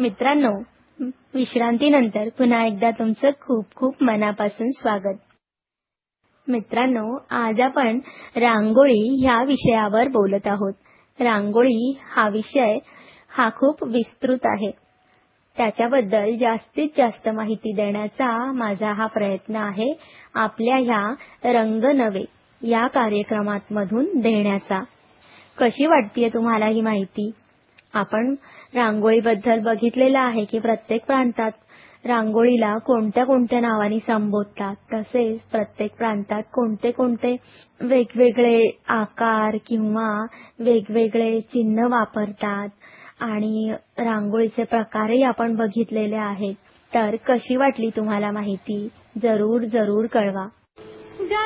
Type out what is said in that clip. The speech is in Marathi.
मित्रांनो, विश्रांतीनंतर पुन्हा एकदा तुमचं खूप खूप मनापासून स्वागत. मित्रांनो, आज आपण रांगोळी ह्या विषयावर बोलत आहोत. रांगोळी हा विषय खूप विस्तृत आहे. त्याच्याबद्दल जास्तीत जास्त माहिती देण्याचा माझा प्रयत्न आहे आपल्या ह्या रंग नवे या कार्यक्रमातमधून देण्याचा. कशी वाटतेय तुम्हाला ही माहिती? आपण रांगोळीबद्दल बघितलेलं आहे की प्रत्येक प्रांतात रांगोळीला कोणत्या कोणत्या नावाने संबोधतात. तसेच प्रत्येक प्रांतात कोणते कोणते वेगवेगळे आकार किंवा वेगवेगळे चिन्ह वापरतात आणि रांगोळीचे प्रकारही आपण बघितलेले आहेत. तर कशी वाटली तुम्हाला माहिती? जरूर जरूर कळवा.